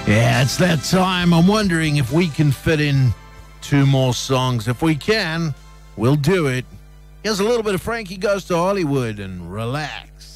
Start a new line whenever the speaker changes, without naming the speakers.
Yeah, it's that time. I'm wondering if we can fit in two more songs. If we can, we'll do it. Here's a little bit of Frankie Goes to Hollywood and relax.